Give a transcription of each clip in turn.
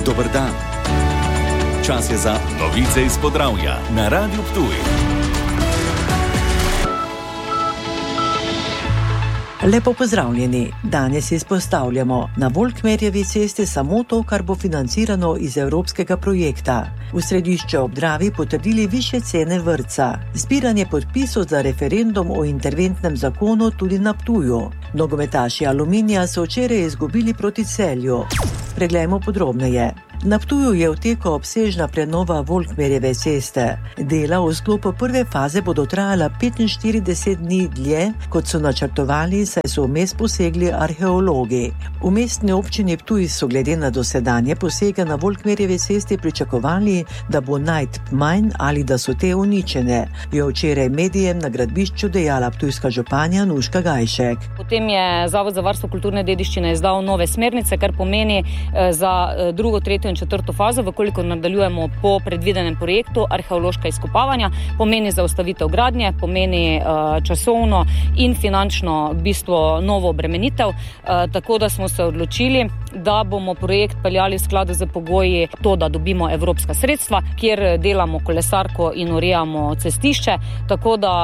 Dober dan. Čas je za novice iz Podravja na Radiu Ptuj. Lepo pozdravljeni. Danes izpostavljamo na Volkmerjevi cesti samo to, kar bo financirano iz evropskega projekta. V središče ob Dravi potrdili višje cene vrtca. Zbiranje podpisov za referendum o interventnem zakonu tudi na Ptuju. Nogometaši Aluminija so včeraj izgubili proti Celju. Preglejmo podrobneje. Na Ptuju je v teku obsežna prenova Volkmerjeve ceste. Dela v sklopu prve faze bodo trajala 45 dni dlje, kot so načrtovali, saj so vmes posegli arheologi. V mestni občini Ptuj so glede na dosedanje posege na Volkmerjeve cesti pričakovali, da bo najdb manj ali da so te uničene, je včeraj medijem na gradbišču dejala ptujska županja Nuška Gajšek. Potem je Zavod za varstvo kulturne dediščine izdal nove smernice, kar pomeni za drugo, tretjo in četrto fazo, vkolikor nadaljujemo po predvidenem projektu arheološka izkopavanja, pomeni zaustavitev gradnje, pomeni časovno in finančno bistvo novo obremenitev, tako da smo se odločili, da bomo projekt peljali v skladu z pogoji to, da dobimo evropska sredstva, kjer delamo kolesarko in urejamo cestišče, tako da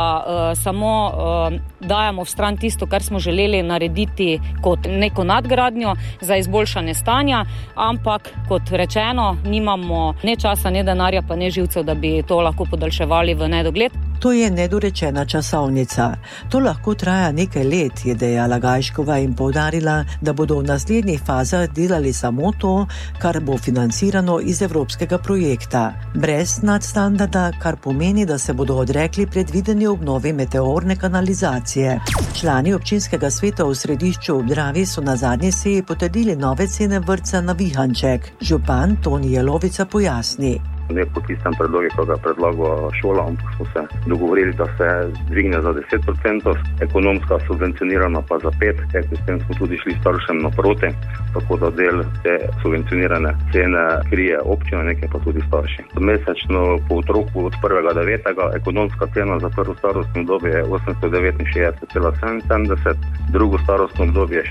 samo dajemo v stran tisto, kar smo želeli narediti kot neko nadgradnjo za izboljšanje stanja, ampak kot rečeno, nimamo ne časa, ne denarja, pa ne živcev, da bi to lahko podaljševali v nedogled. To je nedorečena časovnica. To lahko traja nekaj let, je dejala Gajškova in poudarila, da bodo v naslednjih fazah delali samo to, kar bo financirano iz evropskega projekta. Brez nadstandarda, kar pomeni, da se bodo odrekli predvideni obnovi meteorne kanalizacije. Člani občinskega sveta v središču ob Dravi so na zadnji seji potrdili nove cene vrtca na Vihanček. Župan Toni Jelovica pojasni. Ne podpisam predloge, ko ga predlago šola, ampak smo se dogovorili, da se dvigne za 10%, ekonomska subvencionirana pa za 5%, kajti s tem smo tudi šli staršem naproti, tako da del te subvencionirane cene krije občina, nekaj pa tudi starši. Mesečno po otroku od 1.9. ekonomska cena za prvo starostno obdobje je 869,77, drugo starostno obdobje je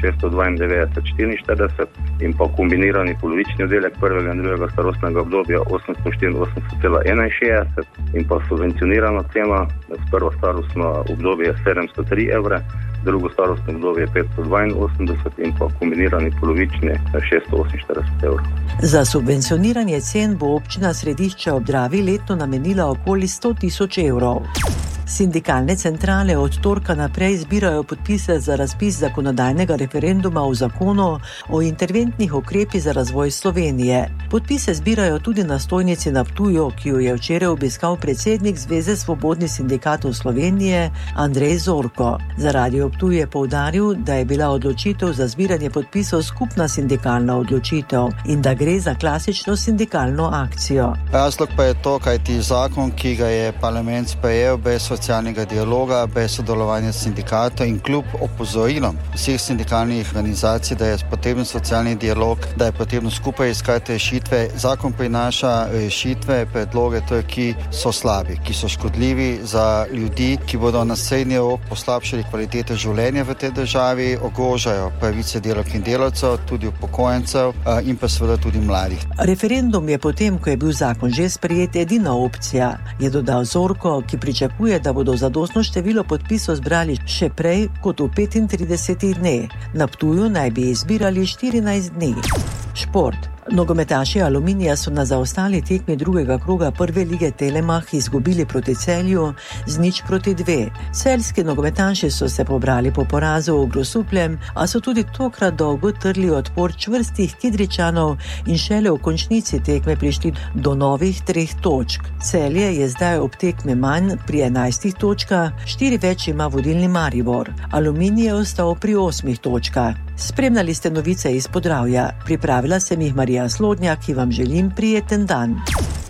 692,44 in pa kombinirani polovični oddelek prvega in drugega starostnega obdobja 884,61 in pa subvencionirana cena z prvo starostno obdobje 703 evre, drugo starostno obdobje 582 in pa kombinirani polovični 648 evrov. Za subvencioniranje cen bo občina središča ob Dravi letno namenila okoli 100.000 evrov. Sindikalne centrale od torka naprej zbirajo podpise za razpis zakonodajnega referenduma o zakonu o interventnih ukrepih za razvoj Slovenije. Podpise zbirajo tudi na stojnici na Ptuju, ki jo je včeraj obiskal predsednik Zveze svobodnih sindikatov Slovenije Andrej Zorko. Za Radio Ptuj je poudaril, da je bila odločitev za zbiranje podpisov skupna sindikalna odločitev in da gre za klasično sindikalno akcijo. Razlog pa je to, kajti zakon, ki ga je parlament sprejel brez socialnega dialoga, brez sodelovanja sindikatov in kljub opozorilom vseh sindikalnih organizacij, da je potreben socialni dialog, da je potrebno skupaj iskati rešitve. Zakon prinaša rešitve, predloge, ki so slabi, ki so škodljivi za ljudi, ki bodo na srednji rok poslabšali kvalitete življenja v tej državi, ogrožajo pravice delavk in delavcev, tudi upokojencev in pa seveda tudi mladih. Referendum je potem, ko je bil zakon že sprejet, edina opcija, je dodal Zorko, ki pričakuje, da bodo zadostno število podpisov zbrali še prej kot v 35 dneh. Na Ptuju naj bi izbirali 14 dni. Šport. Nogometaši Aluminija so na zaostali tekmi drugega kroga prve lige Telemach izgubili proti Celju z 0:2. Celjski nogometaši so se pobrali po porazu v Grosupljem, a so tudi tokrat dolgo trli odpor čvrstih Kidričanov in šele v končnici tekme prišli do novih 3 točk. Celje je zdaj ob tekmi manj pri 11 točkah, 4 več ima vodilni Maribor. Aluminij je ostal pri 8 točkah. Spremljali ste novice iz Podravja. Pripravila sem jih Marija Slodnjak, ki vam želim prijeten dan.